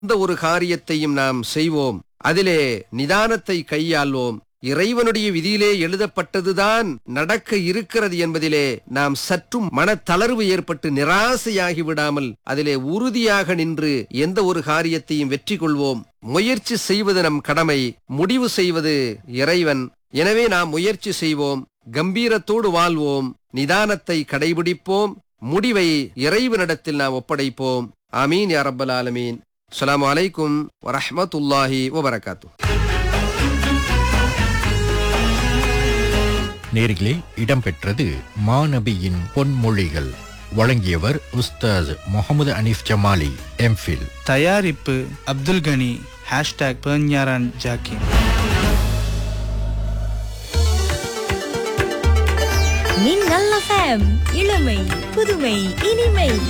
எந்த ஒரு காரியத்தையும் நாம் செய்வோம், அதிலே நிதானத்தை கையாள்வோம். இறைவனுடைய விதியிலே எழுதப்பட்டதுதான் நடக்க இருக்கிறது என்பதிலே நாம் சற்றும் மனத்தளர்வு ஏற்பட்டு நிராசையாகி விடாமல் அதிலே உறுதியாக நின்று எந்த ஒரு காரியத்தையும் வெற்றி கொள்வோம். முயற்சி செய்வது நம் கடமை, முடிவு செய்வது இறைவன். எனவே நாம் முயற்சி செய்வோம், கம்பீரத்தோடு வாழ்வோம், நிதானத்தை கடைபிடிப்போம், முடிவை இறைவனிடத்தில் நாம் ஒப்படைப்போம். ஆமீன் யா ரப்பல் ஆலமீன். அஸ்ஸலாமு அலைக்கும் வரஹ்மத்துல்லாஹி வபரகாத்துஹு. நேர்களே, இடம்பெற்றது மாநபியின் பொன்மொழிகள். வழங்கியவர் உஸ்தாஸ் முகமது அனீஃப் ஜமாலி, எம்ஃபில். தயாரிப்பு அப்துல் கனி. #பெர்ஞாரான் ஜாக்கிர். மின்னல் FM, இளமை புதுமை இனிமை.